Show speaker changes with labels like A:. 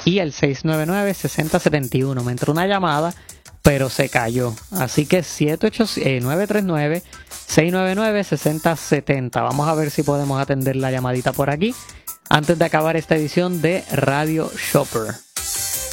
A: y el 699-6071. Me entró una llamada, pero se cayó. Así que 939-699-6070. Vamos a ver si podemos atender la llamadita por aquí antes de acabar esta edición de Radio Shopper.